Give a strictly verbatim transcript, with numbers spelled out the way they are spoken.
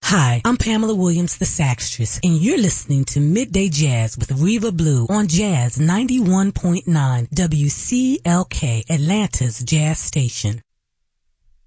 Hi, I'm Pamela Williams, the Saxtress, and you're listening to Midday Jazz with Reva Blue on Jazz ninety-one point nine W C L K, Atlanta's Jazz Station.